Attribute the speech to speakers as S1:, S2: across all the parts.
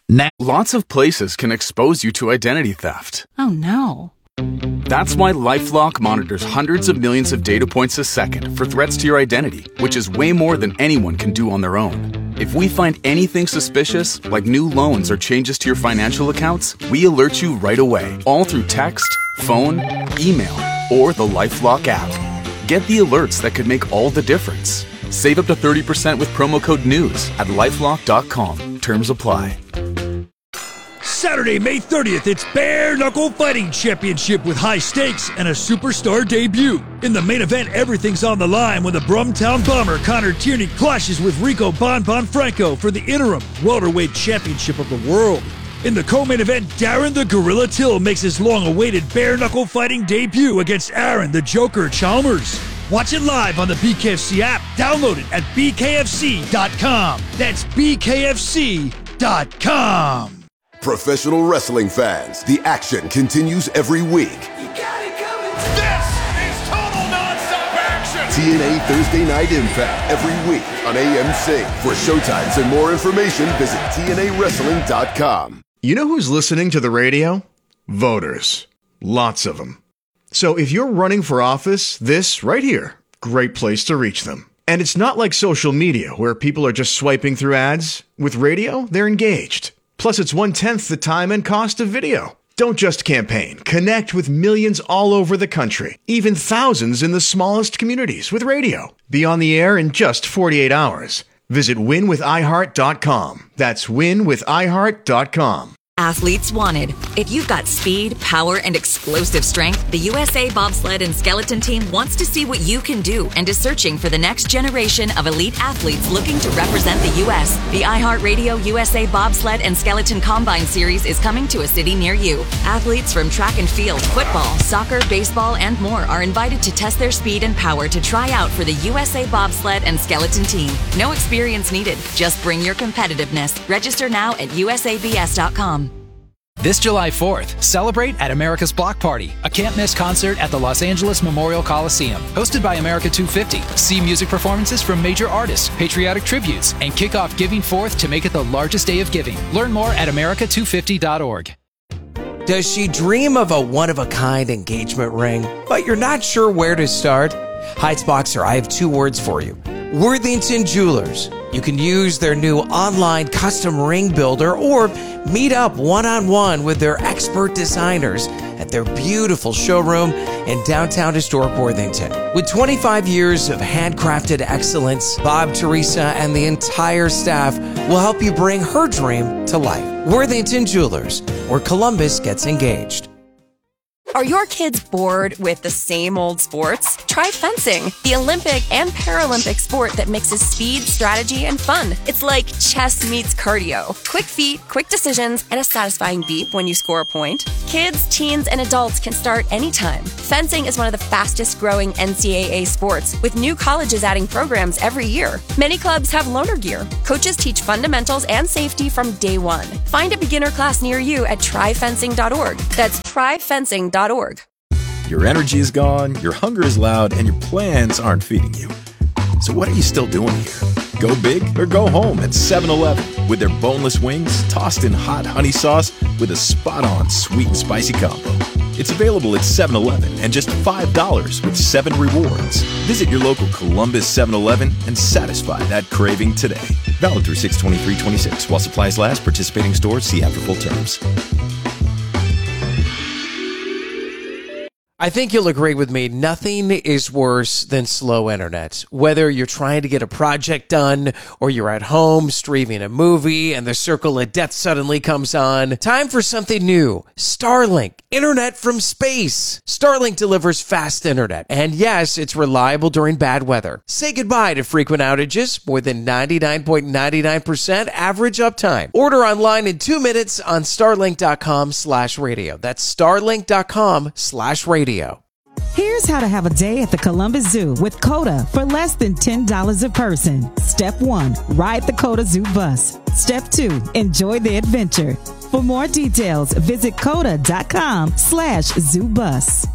S1: Now,
S2: lots of places can expose you to identity theft.
S3: Oh, no.
S2: That's why LifeLock monitors hundreds of millions of data points a second for threats to your identity, which is way more than anyone can do on their own. If we find anything suspicious, like new loans or changes to your financial accounts, we alert you right away, all through text, phone, email, or the LifeLock app. Get the alerts that could make all the difference. Save up to 30% with promo code NEWS at LifeLock.com. Terms apply.
S4: Saturday, May 30th, it's Bare Knuckle Fighting Championship with high stakes and a superstar debut. In the main event, everything's on the line when the Brumtown Bomber Connor Tierney clashes with Rico Bon Franco for the interim welterweight championship of the world. In the co-main event, Darren the Gorilla Till makes his long-awaited Bare Knuckle Fighting debut against Aaron the Joker Chalmers. Watch it live on the BKFC app. Download it at bkfc.com. That's bkfc.com.
S5: Professional wrestling fans, the action continues every week.
S6: You got it coming. This is total nonstop action.
S5: TNA Thursday Night Impact every week on AMC. For showtimes and more information, visit TNAWrestling.com.
S7: You know who's listening to the radio? Voters. Lots of them. So if you're running for office, this right here, great place to reach them. And it's not like social media where people are just swiping through ads. With radio, they're engaged. Plus, it's 1/10 the time and cost of video. Don't just campaign. Connect with millions all over the country, even thousands in the smallest communities with radio. Be on the air in just 48 hours. Visit winwithiheart.com. That's winwithiheart.com.
S8: Athletes wanted. If you've got speed, power, and explosive strength, the USA Bobsled and Skeleton Team wants to see what you can do and is searching for the next generation of elite athletes looking to represent the U.S. The iHeartRadio USA Bobsled and Skeleton Combine Series is coming to a city near you. Athletes from track and field, football, soccer, baseball, and more are invited to test their speed and power to try out for the USA Bobsled and Skeleton Team. No experience needed. Just bring your competitiveness. Register now at usabs.com.
S1: This July 4th, celebrate at America's Block Party, a can't-miss concert at the Los Angeles Memorial Coliseum. Hosted by America 250. See music performances from major artists, patriotic tributes, and kick off Giving Forth to make it the largest day of giving. Learn more at america250.org.
S9: Does she dream of a one-of-a-kind engagement ring, but you're not sure where to start? Heights Boxer, I have two words for you. Worthington Jewelers. You can use their new online custom ring builder or meet up one-on-one with their expert designers at their beautiful showroom in downtown historic Worthington. With 25 years of handcrafted excellence, Bob, Teresa, and the entire staff will help you bring her dream to life. Worthington Jewelers, where Columbus gets engaged.
S10: Are your kids bored with the same old sports? Try fencing, the Olympic and Paralympic sport that mixes speed, strategy, and fun. It's like chess meets cardio. Quick feet, quick decisions, and a satisfying beep when you score a point. Kids, teens, and adults can start anytime. Fencing is one of the fastest growing NCAA sports, with new colleges adding programs every year. Many clubs have loaner gear. Coaches teach fundamentals and safety from day one. Find a beginner class near you at tryfencing.org. That's tryfencing.org.
S11: Your energy is gone, your hunger is loud, and your plans aren't feeding you. So what are you still doing here? Go big or go home at 7-Eleven with their boneless wings tossed in hot honey sauce with a spot-on sweet and spicy combo. It's available at 7-Eleven and just $5 with 7 rewards. Visit your local Columbus 7-Eleven and satisfy that craving today. Valid through 6/23/26 while supplies last. Participating stores see after full terms.
S9: I think you'll agree with me, nothing is worse than slow internet. Whether you're trying to get a project done or you're at home streaming a movie and the circle of death suddenly comes on, time for something new. Starlink, internet from space. Starlink delivers fast internet. And yes, it's reliable during bad weather. Say goodbye to frequent outages, more than 99.99% average uptime. Order online in 2 minutes on starlink.com/radio. That's starlink.com/radio.
S12: Here's how to have a day at the Columbus Zoo with COTA for less than $10 a person. Step 1, ride the COTA Zoo bus. Step 2, enjoy the adventure. For more details, visit COTA.com/ZooBus.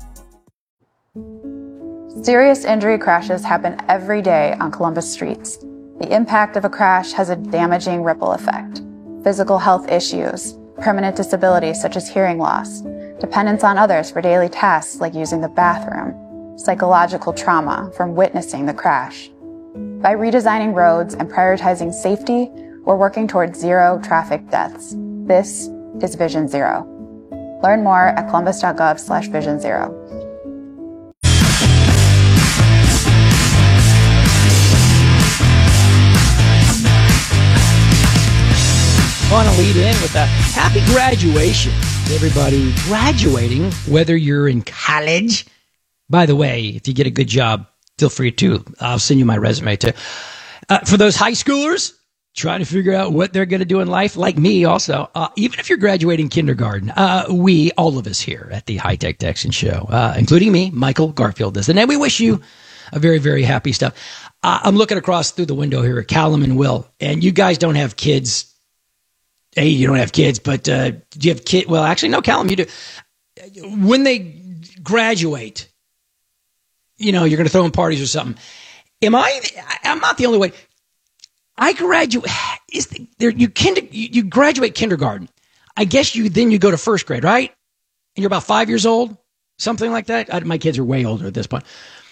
S13: Serious injury crashes happen every day on Columbus streets. The impact of a crash has a damaging ripple effect. physical health issues, permanent disabilities such as hearing loss, dependence on others for daily tasks like using the bathroom, psychological trauma from witnessing the crash. By redesigning roads and prioritizing safety, we're working towards zero traffic deaths. This is Vision Zero. Learn more at columbus.gov/Vision Zero.
S3: I want to lead in with a happy graduation to everybody graduating, whether you're in college. By the way, if you get a good job, feel free to. I'll send you my resume too. For those high schoolers trying to figure out what they're going to do in life, like me also, even if you're graduating kindergarten, all of us here at the High Tech Texan Show, including me, Michael Garfield, and then we wish you a very, very happy stuff. I'm looking across through the window here at Callum and Will, and you guys don't have kids. Hey, you don't have kids, but do you have kids? Well, actually, no, Callum, you do. When they graduate, you're going to throw them parties or something. I'm not the only one. I graduate. You graduate kindergarten. I guess you go to first grade, right? And you're about 5 years old, something like that. My kids are way older at this point.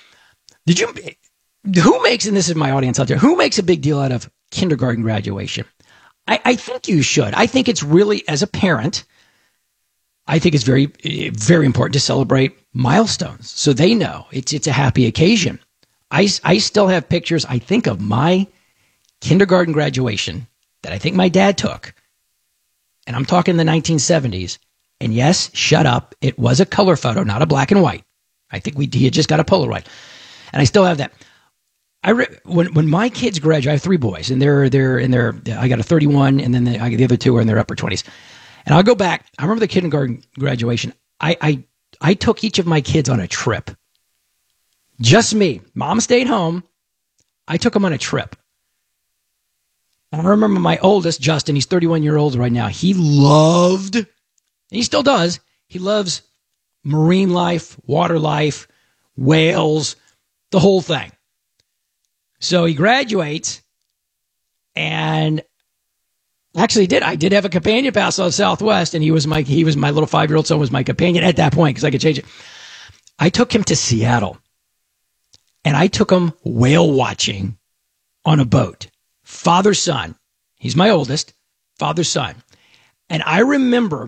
S3: Who makes, and this is my audience out there, who makes a big deal out of kindergarten graduation? I think you should. I think it's really, as a parent, I think it's very, very important to celebrate milestones so they know it's a happy occasion. I still have pictures, I think, of my kindergarten graduation that I think my dad took. And I'm talking the 1970s. And yes, shut up. It was a color photo, not a black and white. I think he had just got a Polaroid. And I still have that. When my kids graduate, I have 3 boys, and they're in their. I got a 31, and then the other 2 are in their upper 20s. And I'll go back. I remember the kindergarten graduation. I took each of my kids on a trip. Just me. Mom stayed home. I took them on a trip. And I remember my oldest, Justin. He's 31 years old right now. He loved, and he still does. He loves marine life, water life, whales, the whole thing. So he graduates, and actually I did have a companion pass on Southwest, and he was my little 5-year-old son was my companion at that point because I could change it. I took him to Seattle, and I took him whale watching on a boat. Father, son. He's my oldest. Father, son. And I remember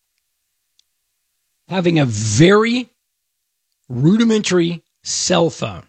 S3: having a very rudimentary cell phone.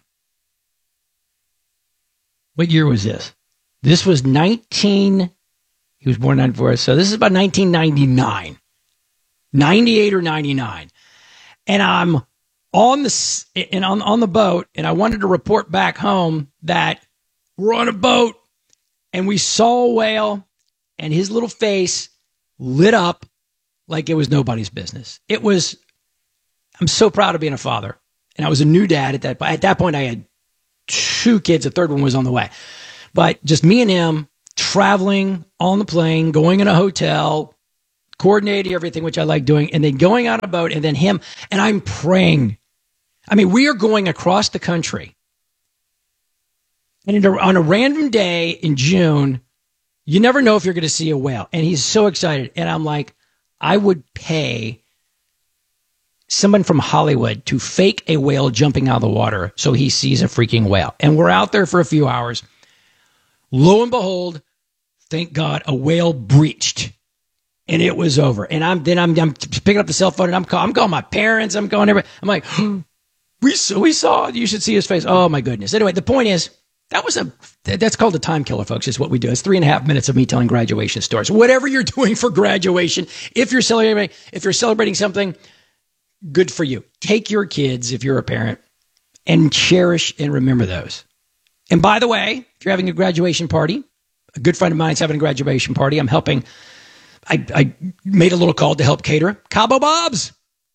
S3: What year was this? This was he was born in 94, so this is about 1999. 98 or 99. And I'm on the boat, and I wanted to report back home that we're on a boat, and we saw a whale, and his little face lit up like it was nobody's business. I'm so proud of being a father. And I was a new dad at that point. I had 2 kids. The third one was on the way. But just me and him traveling on the plane, going in a hotel, coordinating everything, which I like doing, and then going on a boat, and then him. And I'm praying. I mean, we are going across the country. And on a random day in June, you never know if you're going to see a whale. And he's so excited. And I'm like, I would pay someone from Hollywood to fake a whale jumping out of the water so he sees a freaking whale. And we're out there for a few hours. Lo and behold, thank God, a whale breached. And it was over. And I'm picking up the cell phone, and I'm calling my parents. I'm calling everybody. I'm like, we saw. You should see his face. Oh my goodness. Anyway, the point is, that's called a time killer, folks. Is what we do. It's 3.5 minutes of me telling graduation stories. Whatever you're doing for graduation, if you're celebrating something, good for you. Take your kids, if you're a parent, and cherish and remember those. And by the way, if you're having a graduation party, a good friend of mine is having a graduation party. I'm helping. I made a little call to help cater. Cabo Bob's.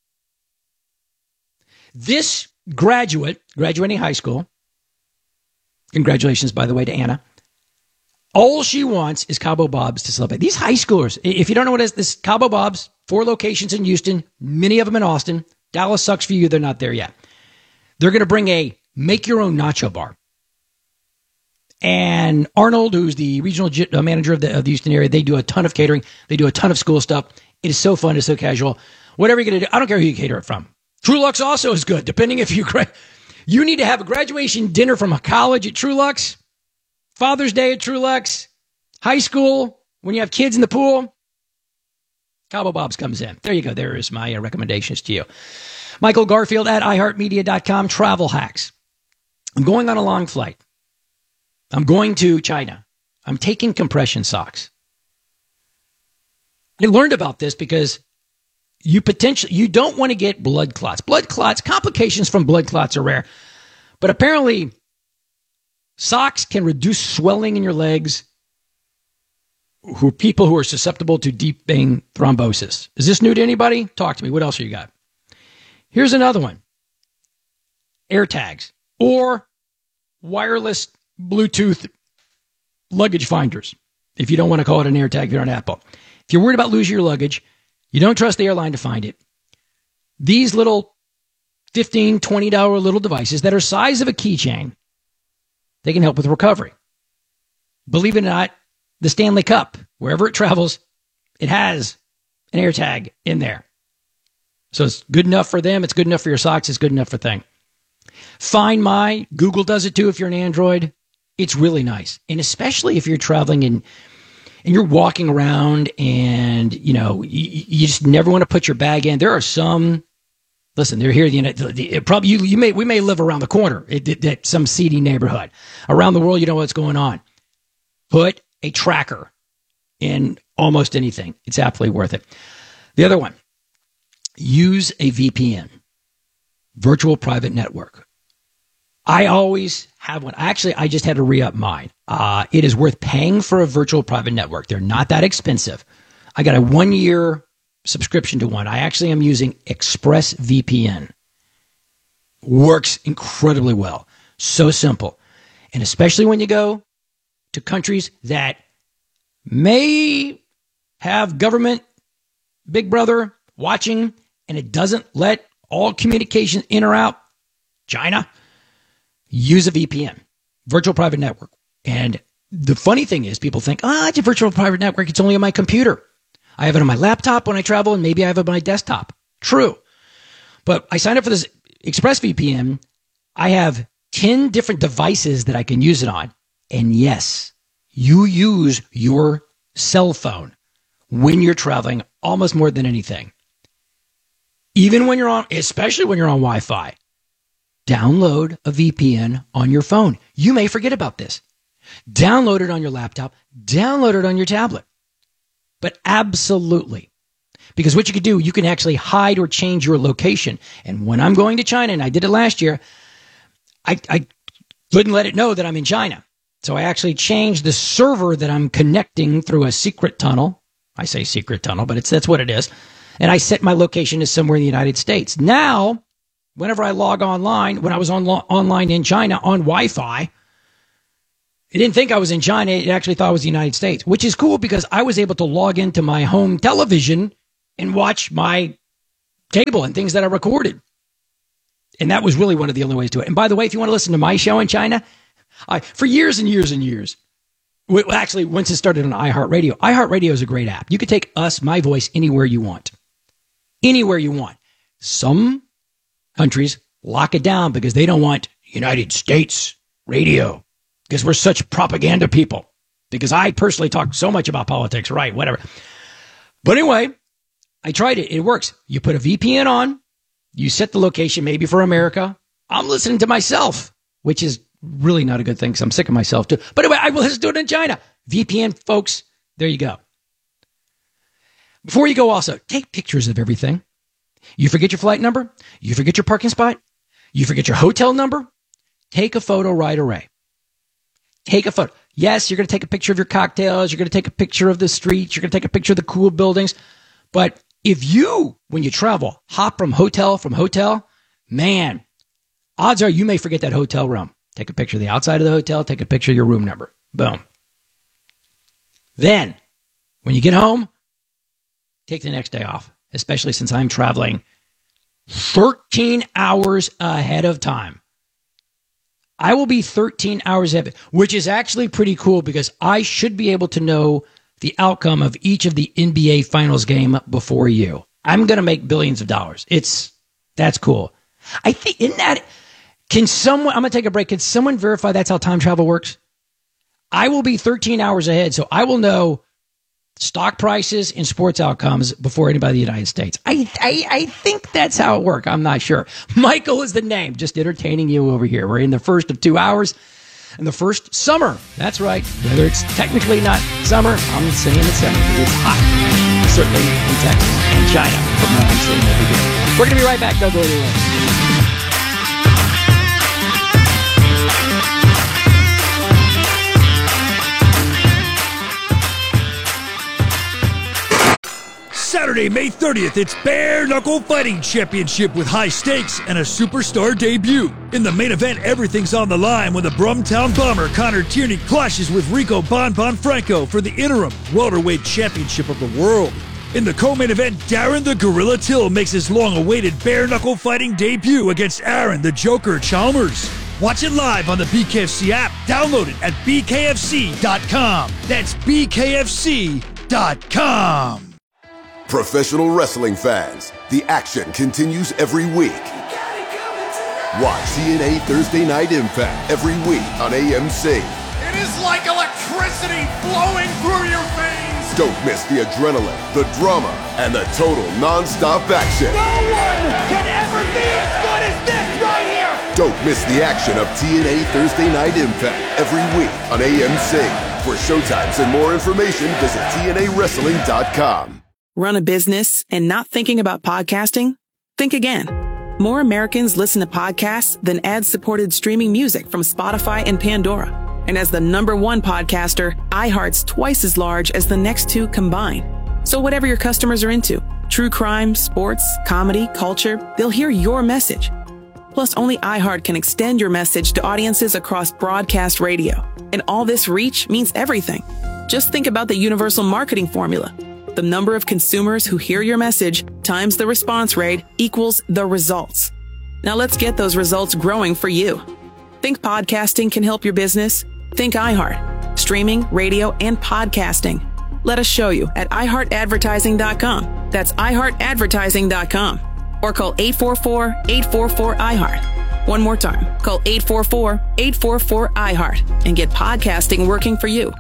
S3: This graduating high school, congratulations, by the way, to Anna. All she wants is Cabo Bob's to celebrate. These high schoolers, if you don't know what it is, this Cabo Bob's, 4 locations in Houston, many of them in Austin. Dallas sucks for you. They're not there yet. They're going to bring a make-your-own nacho bar. and Arnold, who's the regional manager of the Houston area, they do a ton of catering. They do a ton of school stuff. It is so fun. It's so casual. Whatever you're going to do, I don't care who you cater it from. Trulux also is good, depending if you need to have a graduation dinner from a college at Trulux, Father's Day at Trulux, high school, when you have kids in the pool, Cabo Bob's comes in. There you go. There is my recommendations to you. Michael Garfield at iHeartMedia.com. Travel hacks. I'm going on a long flight. I'm going to China. I'm taking compression socks. I learned about this because you don't want to get blood clots. Blood clots, complications from blood clots are rare. But apparently, socks can reduce swelling in your legs. People who are susceptible to deep vein thrombosis. Is this new to anybody? Talk to me. What else you got? Here's another one. AirTags or wireless Bluetooth luggage finders. If you don't want to call it an AirTag, if you're on Apple. If you're worried about losing your luggage, you don't trust the airline to find it. These little $15, $20 little devices that are size of a keychain, they can help with recovery. Believe it or not, the Stanley Cup, wherever it travels, it has an AirTag in there. So it's good enough for them. It's good enough for your socks. It's good enough for thing. Find My, Google does it too if you're an Android. It's really nice. And especially if you're traveling and you're walking around and, you just never want to put your bag in. There are some, listen, they're here. Probably we may live around the corner at some seedy neighborhood. Around the world, you know what's going on. Put a tracker in almost anything. It's absolutely worth it. The other one, use a VPN, virtual private network. I always have one. Actually, I just had to re-up mine. It is worth paying for a virtual private network. They're not that expensive. I got a 1-year subscription to one. I actually am using ExpressVPN. Works incredibly well. So simple. And especially when you go to countries that may have government, Big Brother watching, and it doesn't let all communication in or out. China, use a VPN, virtual private network. And the funny thing is, people think, it's a virtual private network. It's only on my computer. I have it on my laptop when I travel, and maybe I have it on my desktop. True. But I signed up for this ExpressVPN. I have 10 different devices that I can use it on. And yes, you use your cell phone when you're traveling almost more than anything. Even when you're on, especially when you're on Wi-Fi, download a VPN on your phone. You may forget about this. Download it on your laptop, download it on your tablet. But absolutely. Because what you could do, you can actually hide or change your location. And when I'm going to China, and I did it last year, I couldn't let it know that I'm in China. So I actually changed the server that I'm connecting through a secret tunnel. I say secret tunnel, but that's what it is. And I set my location as somewhere in the United States. Now, whenever I log online, when I was online in China on Wi-Fi, it didn't think I was in China. It actually thought I was the United States, which is cool because I was able to log into my home television and watch my cable and things that I recorded. And that was really one of the only ways to it. And by the way, if you want to listen to my show in China, for years and years and years, actually, once it started on iHeartRadio is a great app. You could take my voice, anywhere you want. Anywhere you want. Some countries lock it down because they don't want United States radio because we're such propaganda people. Because I personally talk so much about politics, right? Whatever. But anyway, I tried it. It works. You put a VPN on. You set the location maybe for America. I'm listening to myself, which is really not a good thing because I'm sick of myself too. But anyway, I will listen to it in China. VPN, folks. There you go. Before you go also, take pictures of everything. You forget your flight number. You forget your parking spot. You forget your hotel number. Take a photo right away. Take a photo. Yes, you're going to take a picture of your cocktails. You're going to take a picture of the streets. You're going to take a picture of the cool buildings. But if you, when you travel, hop from hotel, man, odds are you may forget that hotel room. Take a picture of the outside of the hotel. Take a picture of your room number. Boom. Then, when you get home, take the next day off, especially since I'm traveling 13 hours ahead of time. I will be 13 hours ahead, which is actually pretty cool because I should be able to know the outcome of each of the NBA Finals game before you. I'm going to make billions of dollars. That's cool. I think, I'm going to take a break. Can someone verify that's how time travel works? I will be 13 hours ahead, so I will know stock prices and sports outcomes before anybody in the United States. I think that's how it works. I'm not sure. Michael is the name. Just entertaining you over here. We're in the first of 2 hours and the first summer. That's right. Whether it's technically not summer, I'm saying it's summer. It's hot. Certainly in Texas and China from where I'm sitting over here. We're going to be right back. Don't go anywhere.
S4: Saturday, May 30th, it's Bare Knuckle Fighting Championship with high stakes and a superstar debut. In the main event, everything's on the line when the Brumtown Bomber Connor Tierney clashes with Rico Bon Franco for the interim welterweight championship of the world. In the co-main event, Darren the Gorilla Till makes his long-awaited Bare Knuckle Fighting debut against Aaron the Joker Chalmers. Watch it live on the BKFC app. Download it at bkfc.com. That's bkfc.com.
S5: Professional wrestling fans, the action continues every week. Watch TNA Thursday Night Impact every week on AMC.
S6: It is like electricity flowing through your veins.
S5: Don't miss the adrenaline, the drama, and the total non-stop action.
S6: No one can ever be as good as this right here.
S5: Don't miss the action of TNA Thursday Night Impact every week on AMC. For showtimes and more information, visit TNAWrestling.com.
S14: Run a business and not thinking about podcasting? Think again. More Americans listen to podcasts than ad-supported streaming music from Spotify and Pandora. And as the #1 podcaster, iHeart's twice as large as the next two combined. So whatever your customers are into, true crime, sports, comedy, culture, they'll hear your message. Plus, only iHeart can extend your message to audiences across broadcast radio. And all this reach means everything. Just think about the universal marketing formula. The number of consumers who hear your message times the response rate equals the results. Now let's get those results growing for you. Think podcasting can help your business? Think iHeart. Streaming, radio, and podcasting. Let us show you at iHeartAdvertising.com. That's iHeartAdvertising.com. Or call 844-844-iHeart. One more time. Call 844-844-iHeart and get podcasting working for you.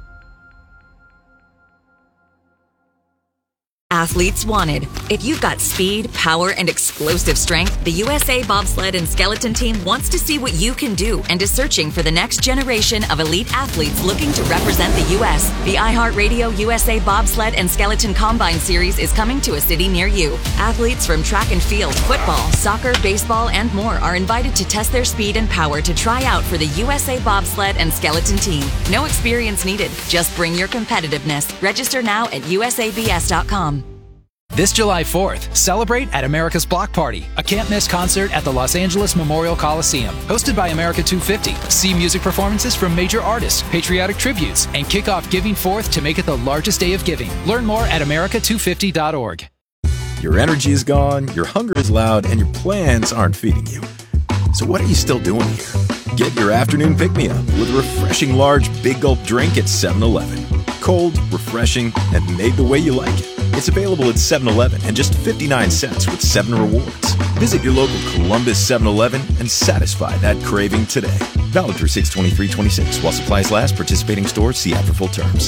S8: Athletes wanted. If you've got speed, power, and explosive strength, the USA Bobsled and Skeleton Team wants to see what you can do and is searching for the next generation of elite athletes looking to represent the U.S. The iHeartRadio USA Bobsled and Skeleton Combine Series is coming to a city near you. Athletes from track and field, football, soccer, baseball, and more are invited to test their speed and power to try out for the USA Bobsled and Skeleton Team. No experience needed. Just bring your competitiveness. Register now at usabs.com.
S1: This July 4th, celebrate at America's Block Party, a can't-miss concert at the Los Angeles Memorial Coliseum. Hosted by America 250. See music performances from major artists, patriotic tributes, and kick off Giving Forth to make it the largest day of giving. Learn more at america250.org.
S11: Your energy is gone, your hunger is loud, and your plans aren't feeding you. So what are you still doing here? Get your afternoon pick-me-up with a refreshing large Big Gulp drink at 7-Eleven. Cold, refreshing, and made the way you like it. It's available at 7-Eleven and just 59 cents with 7 rewards. Visit your local Columbus 7-Eleven and satisfy that craving today. Valid through 6/23/26 while supplies last. Participating stores. See app for full terms.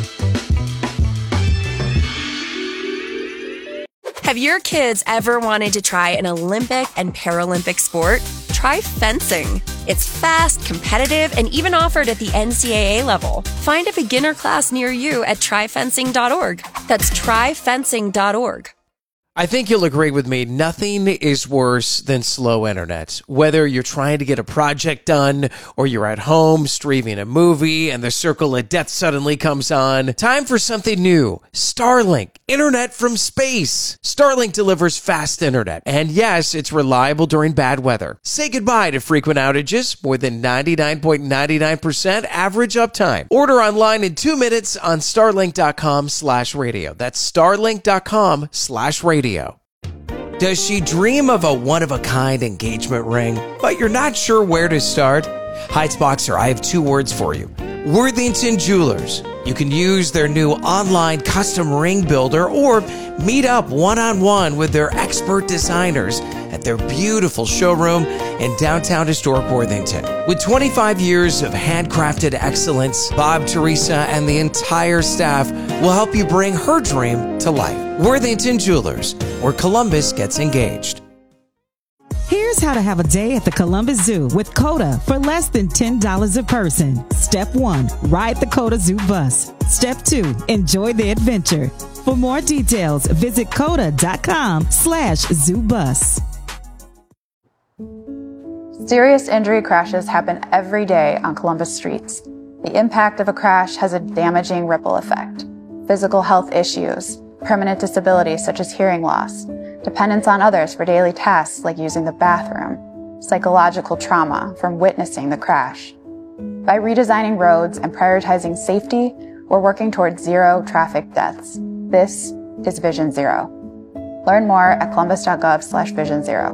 S10: Have your kids ever wanted to try an Olympic and Paralympic sport? Try fencing. It's fast, competitive, and even offered at the NCAA level. Find a beginner class near you at tryfencing.org. That's tryfencing.org.
S9: I think you'll agree with me, nothing is worse than slow internet. Whether you're trying to get a project done or you're at home streaming a movie and the circle of death suddenly comes on, time for something new. Starlink, internet from space. Starlink delivers fast internet. And yes, it's reliable during bad weather. Say goodbye to frequent outages, more than 99.99% average uptime. Order online in 2 minutes on starlink.com/radio. That's starlink.com/radio. Does she dream of a one-of-a-kind engagement ring, but you're not sure where to start? Heightsboxer, I have two words for you. Worthington Jewelers. You can use their new online custom ring builder or meet up one-on-one with their expert designers at their beautiful showroom in downtown historic Worthington. With 25 years of handcrafted excellence, Bob, Teresa, and the entire staff will help you bring her dream to life. Worthington Jewelers, where Columbus gets engaged.
S12: Here's how to have a day at the Columbus Zoo with COTA for less than $10 a person. Step 1, ride the COTA Zoo bus. Step 2, enjoy the adventure. For more details, visit COTA.com/zoobus.
S13: Serious injury crashes happen every day on Columbus streets. The impact of a crash has a damaging ripple effect. Physical health issues, permanent disabilities such as hearing loss, dependence on others for daily tasks like using the bathroom, psychological trauma from witnessing the crash. By redesigning roads and prioritizing safety, we're working towards zero traffic deaths. This is Vision Zero. Learn more at columbus.gov/Vision Zero.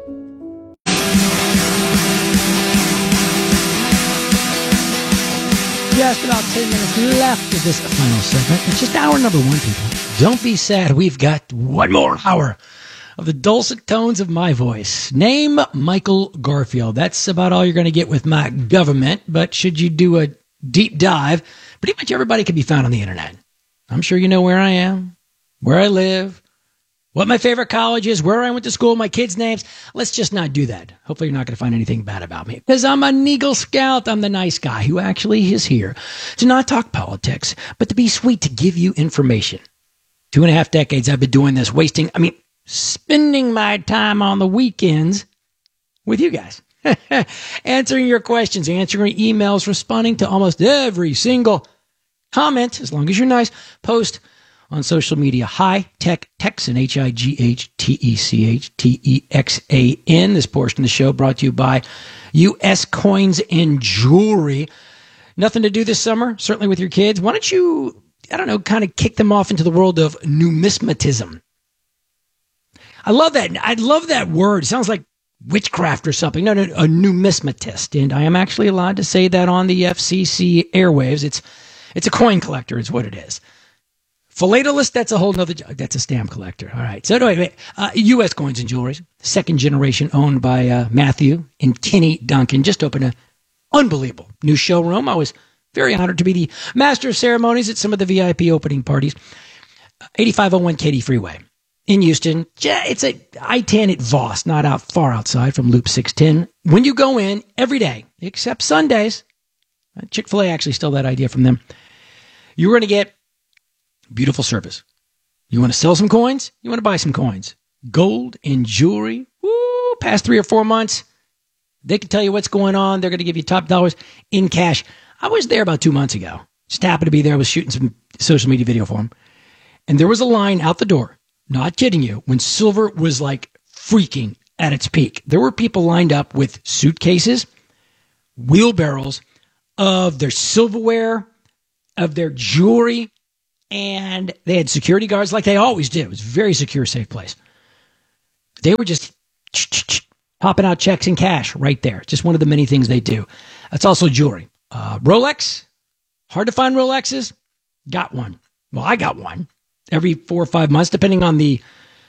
S3: Just about 10 minutes left of this final segment. It's just hour number 1, people. Don't be sad. We've got one more hour of the dulcet tones of my voice. Name Michael Garfield. That's about all you're going to get with my government. But should you do a deep dive, pretty much everybody can be found on the internet. I'm sure you know where I am, where I live, what my favorite college is, where I went to school, my kids' names. Let's just not do that. Hopefully you're not going to find anything bad about me. Because I'm an Eagle Scout. I'm the nice guy who actually is here to not talk politics, but to be sweet, to give you information. 2.5 decades I've been doing this, spending my time on the weekends with you guys. Answering your questions, answering emails, responding to almost every single comment, as long as you're nice, post on social media. High Tech Texan, HIGHTECHTEXAN. This portion of the show brought to you by U.S. Coins and Jewelry. Nothing to do this summer, certainly with your kids. Why don't you, kind of kick them off into the world of numismatism? I love that. I love that word. It sounds like witchcraft or something. No, a numismatist. And I am actually allowed to say that on the FCC airwaves. It's a coin collector is what it is. Philatelist, that's a whole nother, that's a stamp collector. All right. So anyway, U.S. Coins and Jewelry, second generation, owned by Matthew and Kenny Duncan, just opened an unbelievable new showroom. I was very honored to be the master of ceremonies at some of the VIP opening parties. 8501 Katy Freeway in Houston. It's a I-10 at Voss, not far outside from Loop 610. When you go in every day, except Sundays, Chick-fil-A actually stole that idea from them, you're going to get beautiful service. You want to sell some coins? You want to buy some coins? Gold and jewelry. Woo, past 3 or 4 months, they can tell you what's going on. They're going to give you top dollars in cash. I was there about 2 months ago. Just happened to be there. I was shooting some social media video for them. And there was a line out the door. Not kidding you. When silver was like freaking at its peak, there were people lined up with suitcases, wheelbarrows of their silverware, of their jewelry, and they had security guards like they always do. It was a very secure, safe place. They were just popping out checks and cash right there. Just one of the many things they do. That's also jewelry. Rolex. Hard to find Rolexes. Got one. Well, I got one every 4 or 5 months, depending on the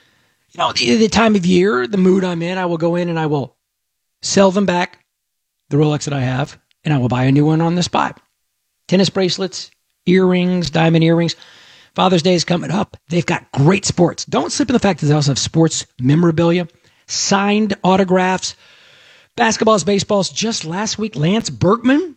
S3: time of year, the mood I'm in. I will go in and I will sell them back, the Rolex that I have, and I will buy a new one on the spot. Tennis bracelets, earrings, diamond earrings. Father's Day is coming up. They've got great sports. Don't sleep on the fact that they also have sports memorabilia, signed autographs, basketballs, baseballs. Just last week, Lance Berkman,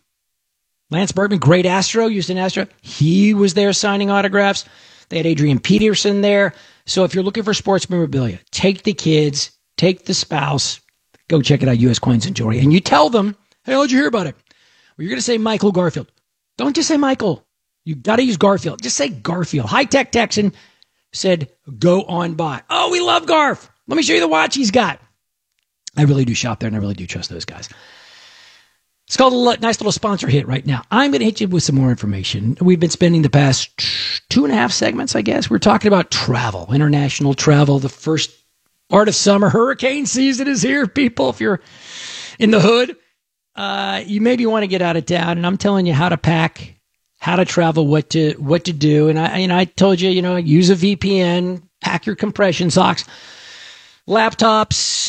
S3: great Astro, Houston Astro. He was there signing autographs. They had Adrian Peterson there. So if you're looking for sports memorabilia, take the kids, take the spouse, go check it out, U.S. Coins and Jewelry. And you tell them, hey, how'd you hear about it? Well, you're going to say Michael Garfield. Don't just say Michael. You got to use Garfield. Just say Garfield. High Tech Texan said, go on by. Oh, we love Garf. Let me show you the watch he's got. I really do shop there, and I really do trust those guys. It's called a nice little sponsor hit right now. I'm going to hit you with some more information. We've been spending the past 2.5 segments, I guess. We're talking about travel, international travel. The first Part of summer. Hurricane season is here, people. If you're in the hood, you maybe want to get out of town. And I'm telling you how to pack, how to travel, what to do. And I told you, use a VPN, pack your compression socks, laptops.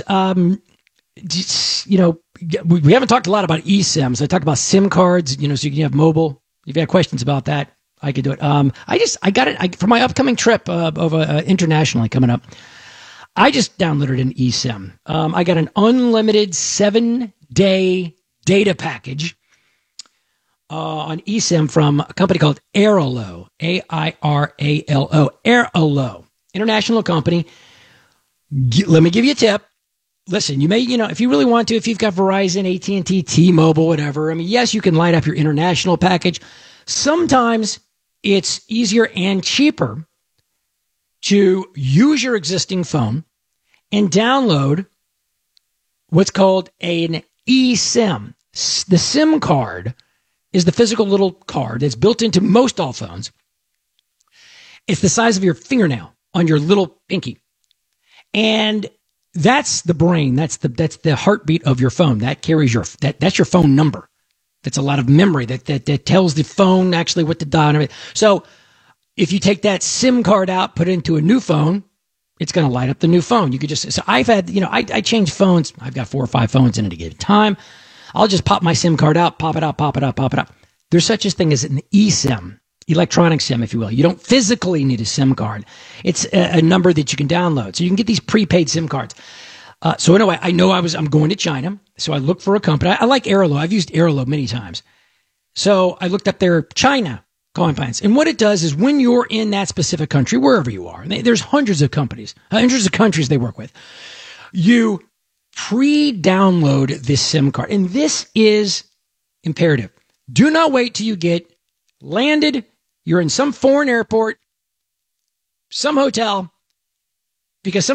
S3: We haven't talked a lot about eSIMs. I talked about SIM cards, so you can have mobile. If you have questions about that, I could do it. I got it for my upcoming trip internationally coming up. I just downloaded an eSIM. I got an unlimited 7-day data package on eSIM from a company called Airalo, AIRALO, Airalo, international company. Let me give you a tip. Listen, you may, if you really want to, if you've got Verizon, AT&T, T-Mobile, whatever, yes, you can light up your international package. Sometimes it's easier and cheaper to use your existing phone and download what's called an eSIM. The SIM card is the physical little card that's built into most all phones. It's the size of your fingernail on your little pinky. And that's the brain. That's the heartbeat of your phone. That carries that's your phone number. That's a lot of memory that tells the phone actually what to dial and everything. So if you take that SIM card out, put it into a new phone, it's going to light up the new phone. You could so I've had, I change phones. I've got 4 or 5 phones in at a given time. I'll just pop my SIM card out, pop it out, pop it out, pop it out. There's such a thing as an eSIM, electronic SIM, if you will. You don't physically need a SIM card. It's a number that you can download. So you can get these prepaid SIM cards. So anyway, I know I'm going to China. So I looked for a company. I like Airalo. I've used Airalo many times. So I looked up their China calling plans. And what it does is when you're in that specific country, wherever you are, and there's hundreds of countries they work with, you pre-download this SIM card. And this is imperative. Do not wait till you get landed. You're in some foreign airport, some hotel, because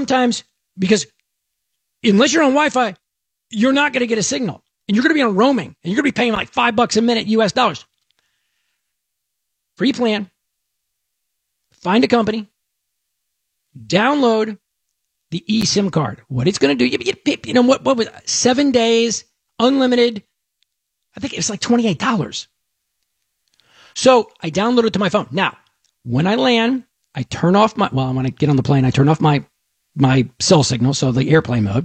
S3: unless you're on Wi-Fi, you're not going to get a signal. And you're going to be on roaming. And you're going to be paying like $5 a minute US dollars. Pre-plan. Find a company. Download the eSIM card. What it's going to do, what was 7 days, unlimited. I think it's like $28. So I downloaded it to my phone. Now, when I land, I turn off when I get on the plane, I turn off my cell signal, so the airplane mode.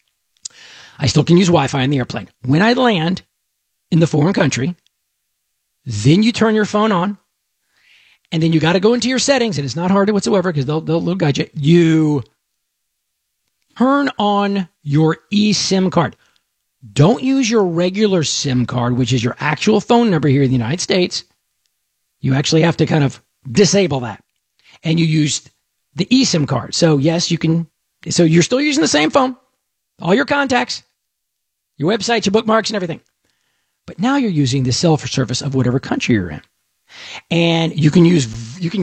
S3: I still can use Wi-Fi in the airplane. When I land in the foreign country, then you turn your phone on, and then you got to go into your settings, and it's not hard whatsoever because they'll guide you. You turn on your eSIM card. Don't use your regular SIM card, which is your actual phone number here in the United States. You actually have to kind of disable that. And you use the eSIM card. So yes, you can. So you're still using the same phone, all your contacts, your websites, your bookmarks, and everything. But now you're using the cell service of whatever country you're in, and you can use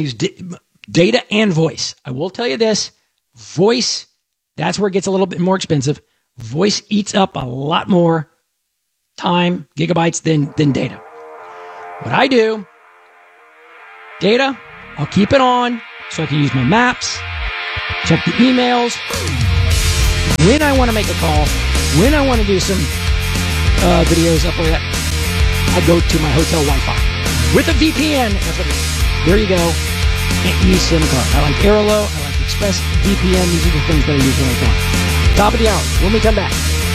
S3: data and voice. I will tell you this: voice. That's where it gets a little bit more expensive. Voice eats up a lot more time, gigabytes than data. What I do, data, I'll keep it on so I can use my maps, check the emails. When I want to make a call, when I want to do some videos up like that, I go to my hotel Wi-Fi with a VPN. There you go. An eSIM card. I like Airalo. I like ExpressVPN. These are the things that I use when I come. Top of the hour. When we come back,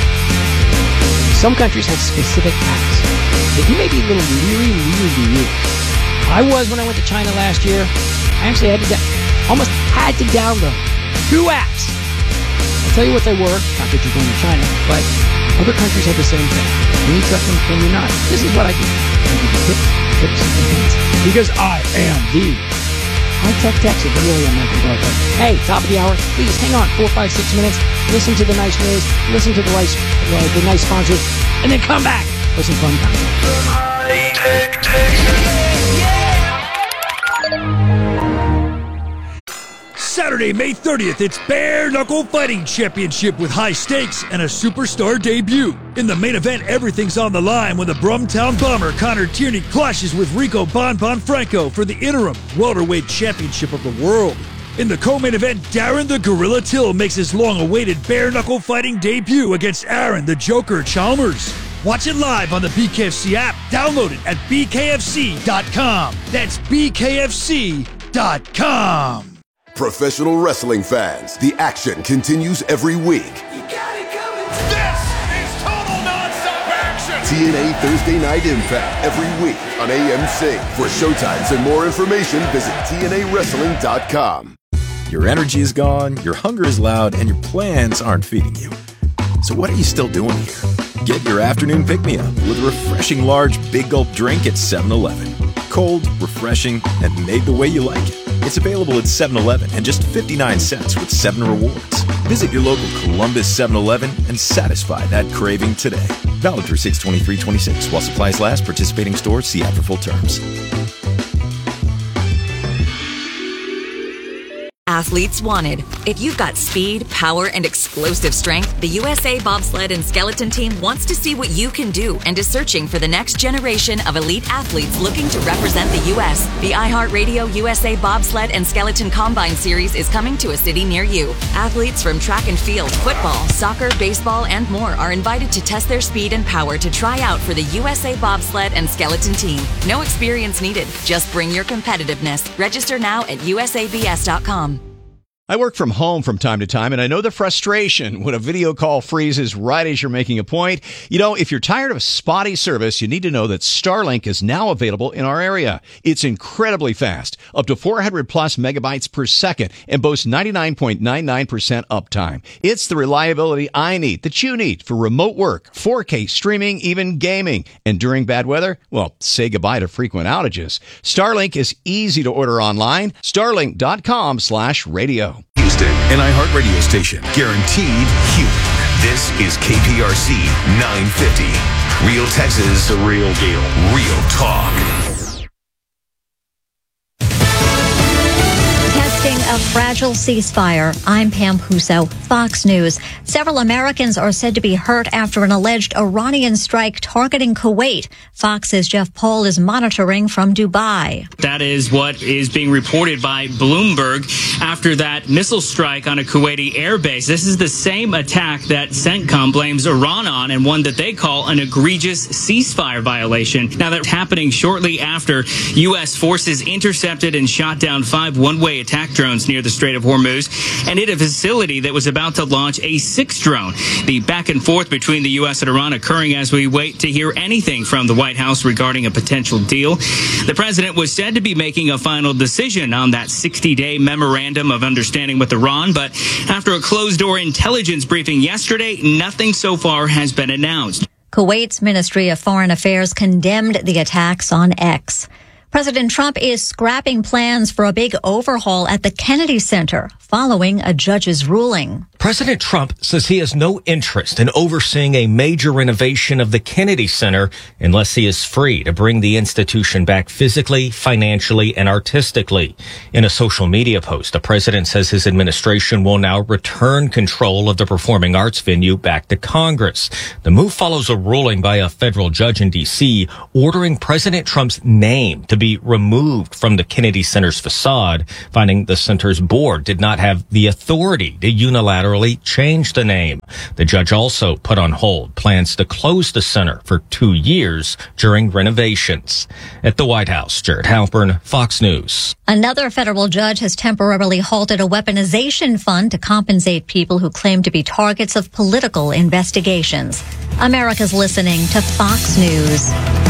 S3: some countries have specific apps that you may be a little leery to use. I was when I went to China last year. I actually almost had to download 2 apps. I'll tell you what they were. Not that you're going to China, but other countries have the same thing. Can you trust them? Can you not? This is what I do. I give you tips, and hints. Because I am the high-tech Texan. I really am Michael Barker. Hey, top of the hour. Please hang on 4, 5, 6 minutes. Listen to the nice news. Listen to the nice sponsors. And then come back for some fun content.
S4: Saturday, May 30th, it's Bare Knuckle Fighting Championship with high stakes and a superstar debut. In the main event, everything's on the line when the Brumtown Bomber Connor Tierney clashes with Rico Bon Bon Franco for the interim welterweight championship of the world. In the co-main event, Darren the Gorilla Till makes his long-awaited bare-knuckle fighting debut against Aaron the Joker Chalmers. Watch it live on the BKFC app. Download it at bkfc.com. That's bkfc.com.
S5: Professional wrestling fans, the action continues every week.
S6: This is total nonstop action.
S5: TNA Thursday Night Impact every week on AMC. For showtimes and more information, visit TNAWrestling.com.
S11: Your energy is gone, your hunger is loud, and your plans aren't feeding you. So what are you still doing here? Get your afternoon pick-me-up with a refreshing large Big Gulp drink at 7-Eleven. Cold, refreshing, and made the way you like it. It's available at 7-Eleven and just 59 cents with 7 rewards. Visit your local Columbus 7-Eleven and satisfy that craving today. Valid through 6/23/26 while supplies last. Participating stores. See app for full terms.
S8: Athletes wanted. If you've got speed, power, and explosive strength, the USA Bobsled and Skeleton Team wants to see what you can do and is searching for the next generation of elite athletes looking to represent the U.S. The iHeartRadio USA Bobsled and Skeleton Combine Series is coming to a city near you. Athletes from track and field, football, soccer, baseball, and more are invited to test their speed and power to try out for the USA Bobsled and Skeleton Team. No experience needed. Just bring your competitiveness. Register now at usabs.com.
S15: I work from home from time to time, and I know the frustration when a video call freezes right as you're making a point. You know, if you're tired of spotty service, you need to know that Starlink is now available in our area. It's incredibly fast, up to 400 plus megabytes per second, and boasts 99.99% uptime. It's the reliability I need, that you need, for remote work, 4K streaming, even gaming. And during bad weather, well, say goodbye to frequent outages. Starlink is easy to order online. Starlink.com/radio.
S16: Houston, an iHeartRadio station. Guaranteed human. This is KPRC 950. Real Texas. The real deal. Real talk.
S17: A fragile ceasefire. I'm Pam Huso, Fox News. Several Americans are said to be hurt after an alleged Iranian strike targeting Kuwait. Fox's Jeff Paul is monitoring from Dubai.
S18: That is what is being reported by Bloomberg after that missile strike on a Kuwaiti airbase. This is the same attack that CENTCOM blames Iran on, and one that they call an egregious ceasefire violation. Now, that's happening shortly after U.S. forces intercepted and shot down 5 one-way attack drones near the Strait of Hormuz and hit a facility that was about to launch a 6th drone. The back and forth between the U.S. and Iran occurring as we wait to hear anything from the White House regarding a potential deal. The president was said to be making a final decision on that 60-day memorandum of understanding with Iran, but after a closed-door intelligence briefing yesterday, nothing so far has been announced.
S17: Kuwait's Ministry of Foreign Affairs condemned the attacks on X. President Trump is scrapping plans for a big overhaul at the Kennedy Center following a judge's ruling.
S19: President Trump says he has no interest in overseeing a major renovation of the Kennedy Center unless he is free to bring the institution back physically, financially, and artistically. In a social media post, the president says his administration will now return control of the performing arts venue back to Congress. The move follows a ruling by a federal judge in D.C. ordering President Trump's name to be removed from the Kennedy Center's facade, finding the center's board did not have the authority to unilaterally change the name. The judge also put on hold plans to close the center for 2 years during renovations. At the White House, Jared Halpern, Fox News.
S17: Another federal judge has temporarily halted a weaponization fund to compensate people who claim to be targets of political investigations. America's listening to Fox News.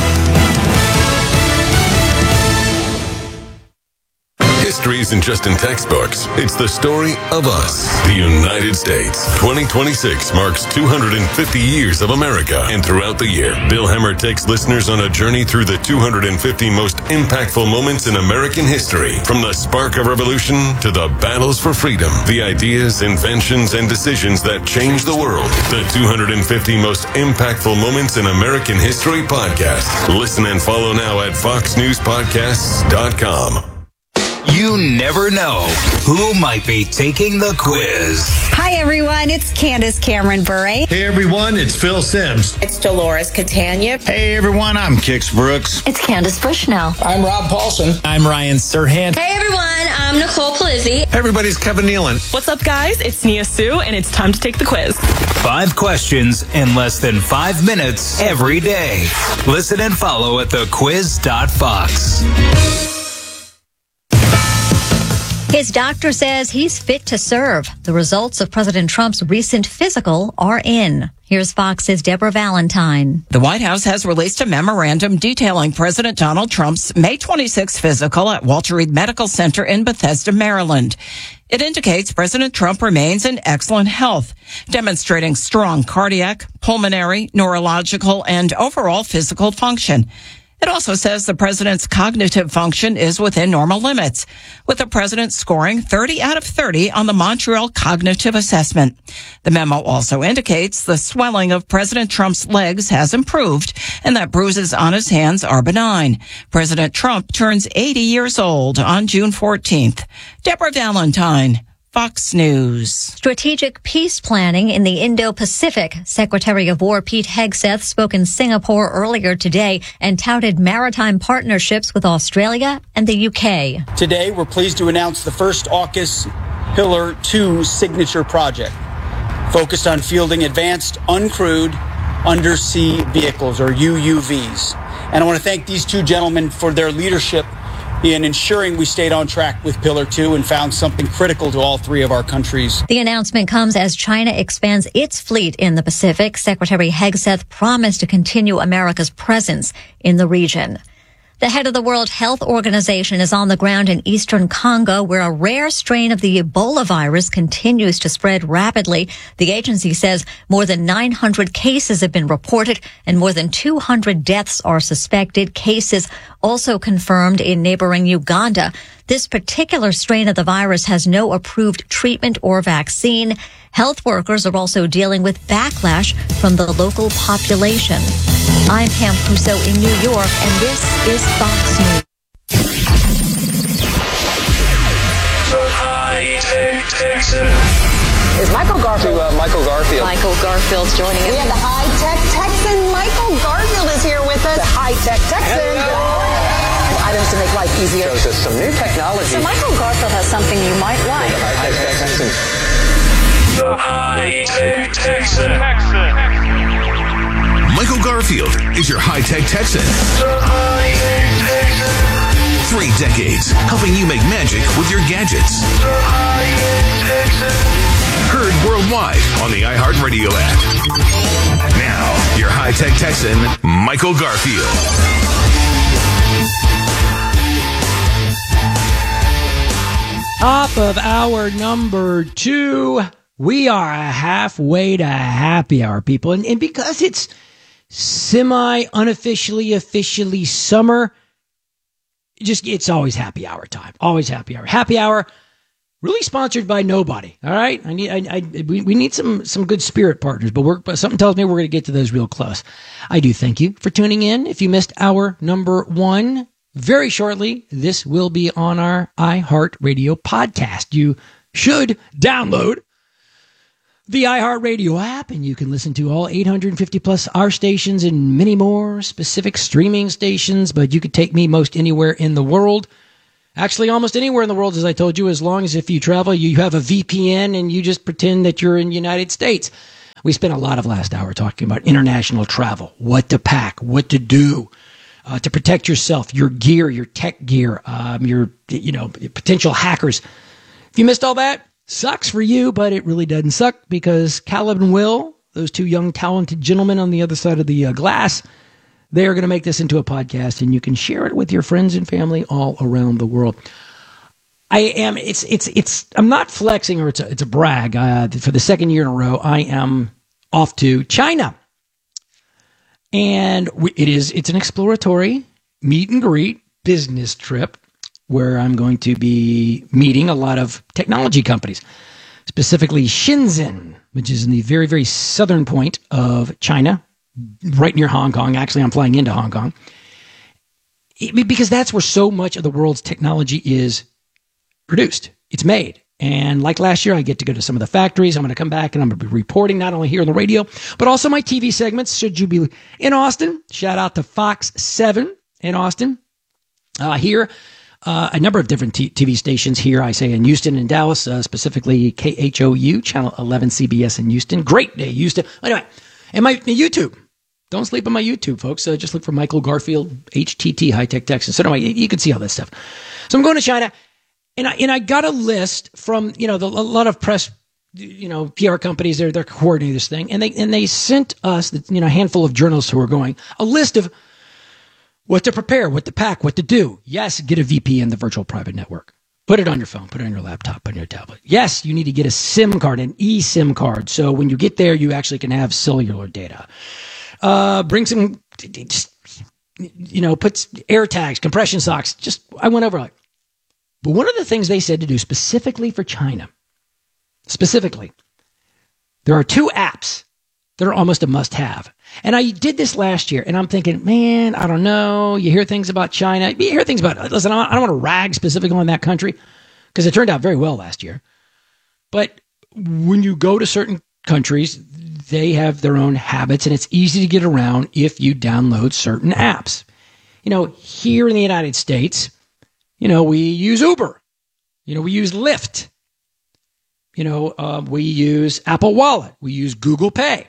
S16: History isn't just in textbooks. It's the story of us. The United States. 2026 marks 250 years of America. And throughout the year, Bill Hemmer takes listeners on a journey through the 250 most impactful moments in American history. From the spark of revolution to the battles for freedom. The ideas, inventions, and decisions that changed the world. The 250 most impactful moments in American history podcast. Listen and follow now at foxnewspodcasts.com.
S20: You never know who might be taking the quiz.
S21: Hi, everyone. It's Candace Cameron Bure.
S22: Hey, everyone. It's Phil Sims.
S21: It's Dolores Catania.
S22: Hey, everyone. I'm Kix Brooks.
S21: It's Candace Bushnell.
S23: I'm Rob Paulson.
S24: I'm Ryan Serhant.
S21: Hey, everyone. I'm
S2: Nicole Palizzi.
S22: Hey, everybody's Kevin Nealon.
S2: What's up, guys? It's Nia Sue, and it's time to take the quiz.
S20: 5 questions in less than 5 minutes every day. Listen and follow at thequiz.fox.
S17: His doctor says he's fit to serve. The results of President Trump's recent physical are in. Here's Fox's Deborah Valentine.
S7: The White House has released a memorandum detailing President Donald Trump's May 26 physical at Walter Reed Medical Center in Bethesda, Maryland. It indicates President Trump remains in excellent health, demonstrating strong cardiac, pulmonary, neurological, and overall physical function. It also says the president's cognitive function is within normal limits, with the president scoring 30 out of 30 on the Montreal Cognitive Assessment. The memo also indicates the swelling of President Trump's legs has improved and that bruises on his hands are benign. President Trump turns 80 years old on June 14th. Deborah Valentine, Fox News.
S17: Strategic peace planning in the Indo-Pacific. Secretary of War Pete Hegseth spoke in Singapore earlier today and touted maritime partnerships with Australia and the UK.
S23: Today, we're pleased to announce the first AUKUS Pillar 2 signature project, focused on fielding advanced uncrewed undersea vehicles, or UUVs. And I want to thank these two gentlemen for their leadership in ensuring we stayed on track with Pillar 2 and found something critical to all three of our countries.
S17: The announcement comes as China expands its fleet in the Pacific. Secretary Hegseth promised to continue America's presence in the region. The head of the World Health Organization is on the ground in eastern Congo, where a rare strain of the Ebola virus continues to spread rapidly. The agency says more than 900 cases have been reported and more than 200 deaths are suspected. Cases also confirmed in neighboring Uganda. This particular strain of the virus has no approved treatment or vaccine. Health workers are also dealing with backlash from the local population. I'm Pam Puso in New York, and this is Fox News.
S24: Is Michael Garfield?
S25: Michael Garfield.
S24: Michael Garfield's joining us. We have the high-tech Texan. Michael Garfield is here with us. The high-tech Texan. Items to make life easier.
S25: Shows us some new technology.
S24: So Michael Garfield has something you might like.
S25: The high-tech Texan.
S6: The high-tech Texan.
S26: Michael Garfield is your high-tech Texan.
S6: The high-tech Texan.
S26: 3 decades helping you make magic with your gadgets.
S6: The high-tech Texan.
S26: Heard worldwide on the iHeartRadio app. Now, your high-tech Texan, Michael Garfield.
S3: Top of hour number 2. We are halfway to happy hour, people. And because it's semi-unofficially, officially summer, it's always happy hour time. Always happy hour. Happy hour, really sponsored by nobody. All right? We need some good spirit partners, but something tells me we're going to get to those real close. I do thank you for tuning in. If you missed hour number 1, very shortly, this will be on our iHeartRadio podcast. You should download the iHeartRadio app, and you can listen to all 850 plus our stations and many more specific streaming stations, but you could take me most anywhere in the world. Actually, almost anywhere in the world, as I told you, as long as if you travel, you have a VPN and you just pretend that you're in the United States. We spent a lot of last hour talking about international travel, what to pack, what to do to protect yourself, your gear, your tech gear, your potential hackers. If you missed all that, sucks for you, but it really doesn't suck because Caleb and Will, those two young, talented gentlemen on the other side of the glass, they are going to make this into a podcast, and you can share it with your friends and family all around the world. I'm not flexing, or it's a brag. For the second year in a row, I am off to China, and it's an exploratory meet and greet business trip, where I'm going to be meeting a lot of technology companies, specifically Shenzhen, which is in the very, very southern point of China, right near Hong Kong. Actually, I'm flying into Hong Kong because that's where so much of the world's technology is produced. It's made. And like last year, I get to go to some of the factories. I'm going to come back and I'm going to be reporting not only here on the radio, but also my TV segments. Should you be in Austin, shout out to Fox 7 in Austin. Here, a number of different TV stations here. I say in Houston and Dallas, specifically KHOU, Channel 11 CBS in Houston. Great day, Houston. Anyway, and my YouTube. Don't sleep on my YouTube, folks. Just look for Michael Garfield, HTT, High Tech Texas. So anyway, you can see all this stuff. So I'm going to China, and I got a list from, a lot of press, PR companies. They're coordinating this thing, and they sent us, a handful of journalists who are going, a list of what to prepare, what to pack, what to do. Yes, get a VPN, the virtual private network. Put it on your phone, put it on your laptop, put it on your tablet. Yes, you need to get a SIM card, an eSIM card. So when you get there, you actually can have cellular data. Bring some, put air tags, compression socks. I went over it. But one of the things they said to do specifically for China, there are 2 apps that are almost a must-have. And I did this last year, and I'm thinking, man, I don't know. You hear things about China. You hear things about, listen, I don't want to rag specifically on that country because it turned out very well last year. But when you go to certain countries, they have their own habits, and it's easy to get around if you download certain apps. Here in the United States, we use Uber. We use Lyft. We use Apple Wallet. We use Google Pay.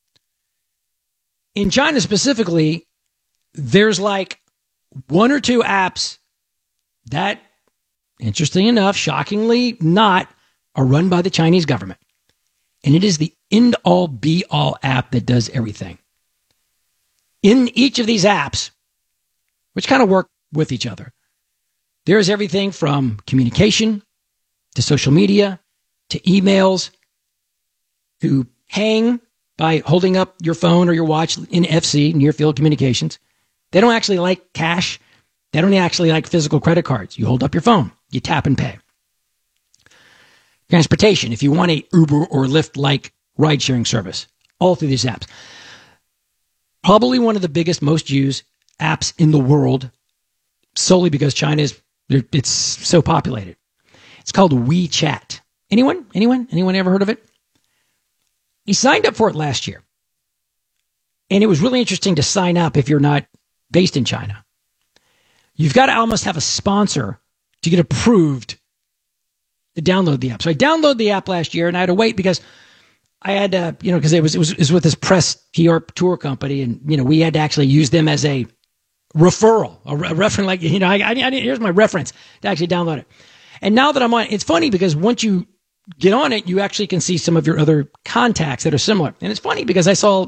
S3: In China specifically, there's like 1 or 2 apps that, interesting enough, shockingly not, are run by the Chinese government. And it is the end-all, be-all app that does everything. In each of these apps, which kind of work with each other, there's everything from communication to social media to emails to paying by holding up your phone or your watch, NFC, near field communications. They don't actually like cash. They don't actually like physical credit cards. You hold up your phone, you tap and pay. Transportation, if you want a Uber or Lyft-like ride-sharing service, all through these apps. Probably one of the biggest, most used apps in the world, solely because it's so populated. It's called WeChat. Anyone ever heard of it? He signed up for it last year. And it was really interesting to sign up if you're not based in China. You've got to almost have a sponsor to get approved to download the app. So I downloaded the app last year, and I had to wait because I had to, because it was with this press PR tour company, and, we had to actually use them as a referral, a reference, like, here's my reference to actually download it. And now that I'm on, it's funny because once you get on it, you actually can see some of your other contacts that are similar. And it's funny because I saw,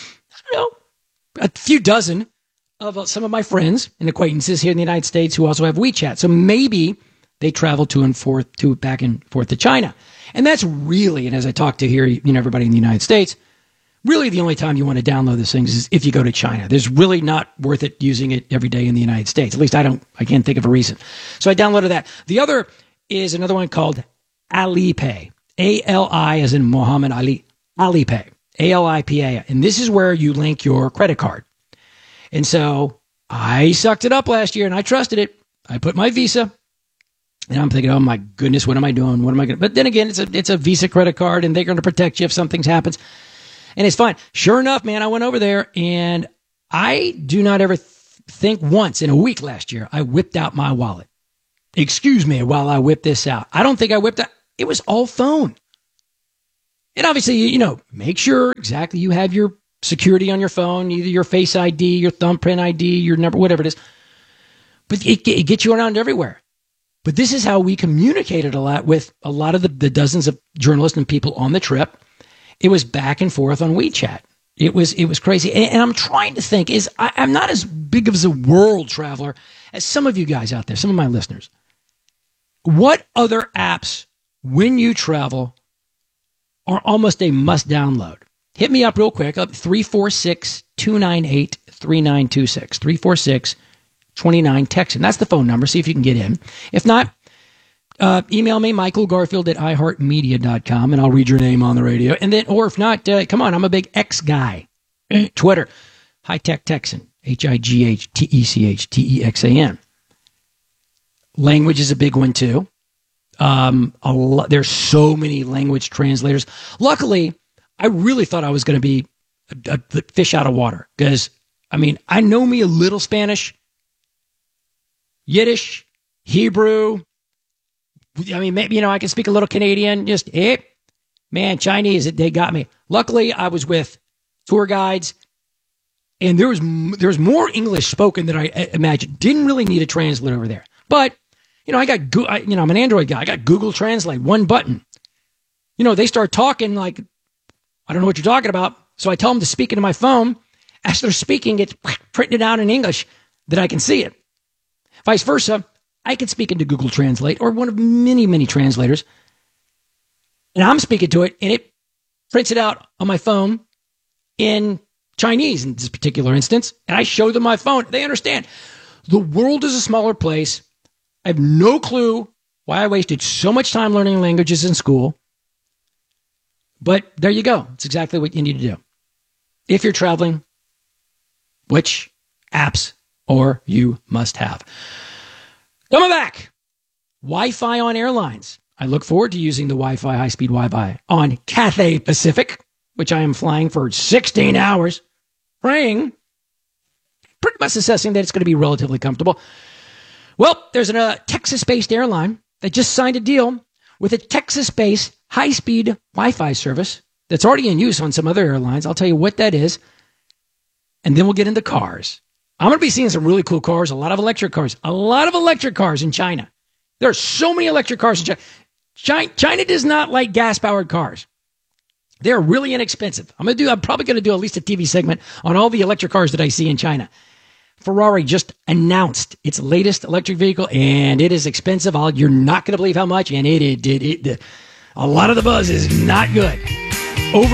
S3: a few dozen of some of my friends and acquaintances here in the United States who also have WeChat. So maybe they travel back and forth to China. And that's really, and as I talk to here, everybody in the United States, really the only time you want to download these things is if you go to China. There's really not worth it using it every day in the United States. At least I can't think of a reason. So I downloaded that. The other is another one called Alipay. A-L-I as in Muhammad Ali. Alipay. A-L-I-P-A. And this is where you link your credit card. And so I sucked it up last year and I trusted it. I put my Visa. And I'm thinking, oh my goodness, what am I doing? What am I going to? But then again, it's a Visa credit card, and they're going to protect you if something happens, and it's fine. Sure enough, man, I went over there, and I do not ever think once in a week last year I whipped out my wallet. Excuse me while I whip this out. I don't think I whipped out. It was all phone. And obviously, make sure exactly you have your security on your phone, either your Face ID, your thumbprint ID, your number, whatever it is. But it gets you around everywhere. But this is how we communicated a lot with a lot of the dozens of journalists and people on the trip. It was back and forth on WeChat. It was crazy. And I'm trying to think, I'm not as big of a world traveler as some of you guys out there, some of my listeners. What other apps, when you travel, are almost a must download? Hit me up real quick, up 346-298-3926. 346-29-TEXAN. That's the phone number. See if you can get in. If not, email me, michaelgarfield@iheartmedia.com, and I'll read your name on the radio. And then, or if not, come on, I'm a big X guy. Twitter, High Tech Texan, HIGHTECHTEXAN. Language is a big one too. There's so many language translators. Luckily, I really thought I was going to be a fish out of water because, I know me a little Spanish, Yiddish, Hebrew. I mean, maybe, I can speak a little Canadian. Just, man, Chinese, they got me. Luckily, I was with tour guides, and there was more English spoken than I imagined. Didn't really need a translator over there. But, I'm an Android guy. I got Google Translate, one button. They start talking like, I don't know what you're talking about. So I tell them to speak into my phone. As they're speaking, it's printed out in English that I can see it. Vice versa, I can speak into Google Translate or one of many, many translators. And I'm speaking to it, and it prints it out on my phone in Chinese in this particular instance. And I show them my phone. They understand. The world is a smaller place. I have no clue why I wasted so much time learning languages in school. But there you go. It's exactly what you need to do. If you're traveling, which apps or you must have. Coming back, Wi-Fi on airlines. I look forward to using the Wi-Fi, high-speed Wi-Fi on Cathay Pacific, which I am flying for 16 hours, praying, pretty much assessing that it's going to be relatively comfortable. Well, there's a Texas-based airline that just signed a deal with a Texas-based high-speed Wi-Fi service that's already in use on some other airlines. I'll tell you what that is, and then we'll get into cars. I'm going to be seeing some really cool cars, a lot of electric cars in China. There are so many electric cars in China. China does not like gas-powered cars. They're really inexpensive. I'm probably going to do at least a TV segment on all the electric cars that I see in China. Ferrari just announced its latest electric vehicle, and it is expensive. You're not going to believe how much, and a lot of the buzz is not good.